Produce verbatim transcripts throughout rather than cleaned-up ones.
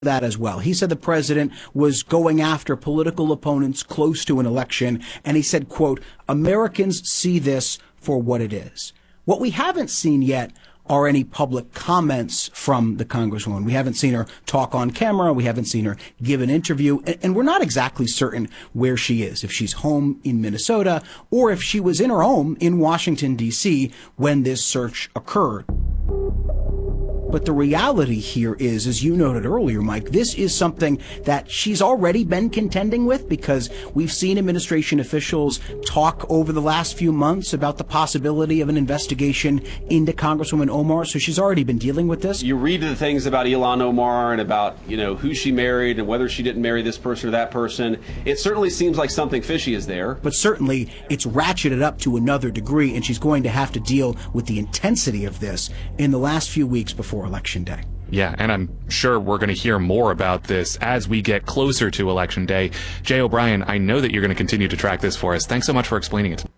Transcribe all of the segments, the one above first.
that as well. He said the president was going after political opponents close to an election, and he said, quote, Americans see this for what it is. What we haven't seen yet are any public comments from the Congresswoman. We haven't seen her talk on camera. We haven't seen her give an interview. And we're not exactly certain where she is, if she's home in Minnesota or if she was in her home in Washington, D C when this search occurred. But the reality here is, as you noted earlier, Mike, this is something that she's already been contending with, because we've seen administration officials talk over the last few months about the possibility of an investigation into Congresswoman Omar. So she's already been dealing with this. You read the things about Ilhan Omar and about, you know, who she married and whether she didn't marry this person or that person. It certainly seems like something fishy is there. But certainly it's ratcheted up to another degree, and she's going to have to deal with the intensity of this in the last few weeks before Election Day. Yeah, and I'm sure we're going to hear more about this as we get closer to Election Day. Jay O'Brien, I know that you're going to continue to track this for us. Thanks so much for explaining it.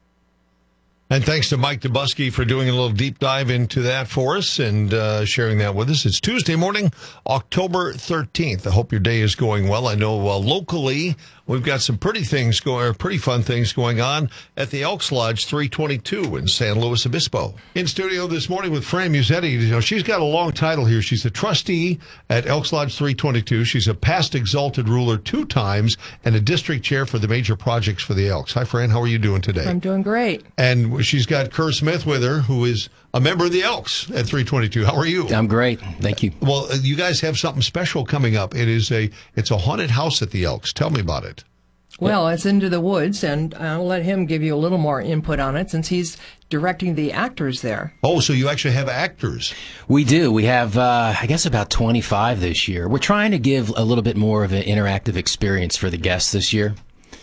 And thanks to Mike Dubusky for doing a little deep dive into that for us and uh, sharing that with us. It's Tuesday morning, October thirteenth. I hope your day is going well. I know uh, locally we've got some pretty things going, pretty fun things going on at the Elks Lodge three twenty-two in San Luis Obispo. In studio this morning with Fran Musetti. You know, she's got a long title here. She's a trustee at Elks Lodge three twenty-two. She's a past exalted ruler two times and a district chair for the major projects for the Elks. Hi, Fran. How are you doing today? I'm doing great. And she's got Kerr Smith with her, who is a member of the Elks at three twenty-two. How are you? I'm great. Thank you. Well, you guys have something special coming up. It is a it's a haunted house at the Elks. Tell me about it. Well, it's Into the Woods, and I'll let him give you a little more input on it since he's directing the actors there. Oh, so you actually have actors. We do. We have, uh, I guess, about twenty-five this year. We're trying to give a little bit more of an interactive experience for the guests this year.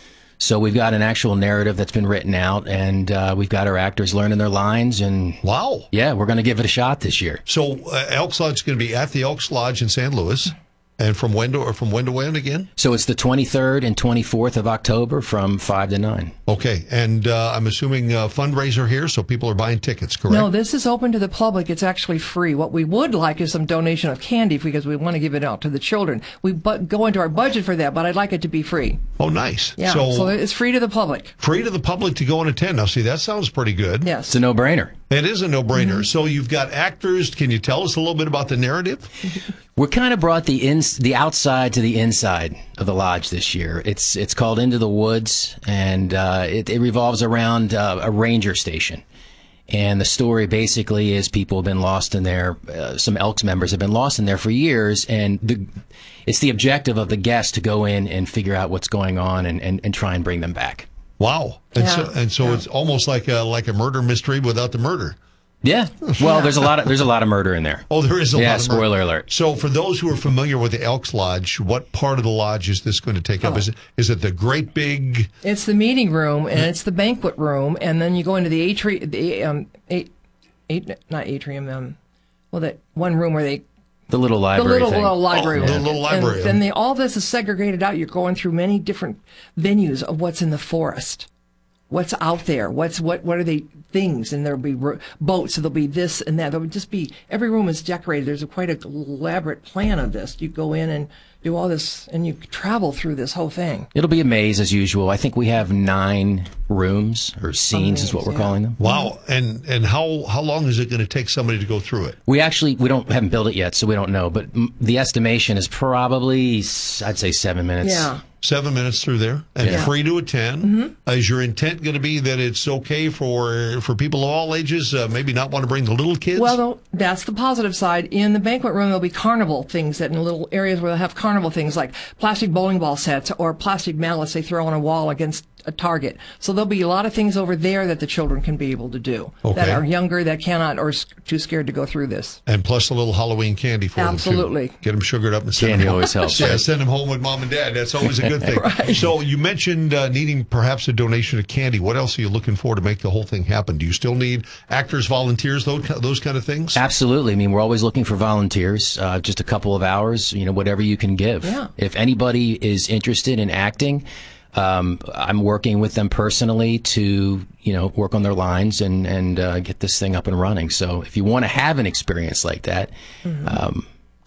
So we've got an actual narrative that's been written out, and uh, we've got our actors learning their lines. And wow. Yeah, we're going to give it a shot this year. So uh, Elks Lodge is going to be at the Elks Lodge in San Luis. And from when to, or from when to when again? So it's the twenty-third and twenty-fourth of October from five to nine. Okay. And uh, I'm assuming a fundraiser here, so people are buying tickets, correct? No, this is open to the public. It's actually free. What we would like is some donation of candy because we want to give it out to the children. We bu- go into our budget for that, but I'd like it to be free. Oh, nice. Yeah, so, so it's free to the public. Free to the public to go and attend. Now, see, that sounds pretty good. Yes. It's a no-brainer. It is a no-brainer. Mm-hmm. So you've got actors. Can you tell us a little bit about the narrative? We kind of brought the in, the outside to the inside of the lodge this year. It's it's called Into the Woods, and uh, it, it revolves around uh, a ranger station. And the story basically is people have been lost in there. Uh, some Elks members have been lost in there for years, and the, it's the objective of the guests to go in and figure out what's going on and, and, and try and bring them back. Wow! And yeah. so and so yeah. It's almost like a, like a murder mystery without the murder. Yeah. Well, there's a lot of there's a lot of murder in there. Oh, there is a yeah, lot of murder. Spoiler alert. So for those who are familiar with the Elks Lodge, what part of the lodge is this going to take up? Oh. Is it is it the great big? It's the meeting room and it's the banquet room, and then you go into the atrium, the um, eight, eight, not atrium, um, well, that one room where they. The little The library little, thing. little library. Oh, the little library. And then they, all this is segregated out. You're going through many different venues of what's in the forest. What's out there? What's what? What are they things? And there'll be ro- boats. So there'll be this and that. There'll just be every room is decorated. There's a quite a elaborate plan of this. You go in and do all this, and you travel through this whole thing. It'll be a maze as usual. I think we have nine rooms or scenes, maze, is what we're yeah. calling them. Wow! And and how how long is it going to take somebody to go through it? We actually we don't haven't built it yet, so we don't know. But m- the estimation is probably I'd say seven minutes. Yeah. Seven minutes through there, and yeah. free to attend. Mm-hmm. Uh, is your intent going to be that it's okay for for people of all ages, uh, maybe not want to bring the little kids? Well, that's the positive side. In the banquet room, there'll be carnival things that in little areas where they'll have carnival things like plastic bowling ball sets or plastic mallets they throw on a wall against a target. So there'll be a lot of things over there that the children can be able to do okay. that are younger that cannot or is too scared to go through this. And plus a little Halloween candy for Absolutely. them too. Get them sugared up and send Candy them home. always helps. Yeah, send them home with mom and dad. That's always a good thing. Right. So you mentioned uh, needing perhaps a donation of candy. What else are you looking for to make the whole thing happen? Do you still need actors, volunteers, those those kind of things? Absolutely. I mean, we're always looking for volunteers. Uh, just a couple of hours, you know, whatever you can give. Yeah. If anybody is interested in acting, um, I'm working with them personally to, you know, work on their lines and and uh, get this thing up and running. So if you want to have an experience like that, mm-hmm. um,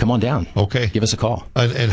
come on down. Okay. Give us a call. And, and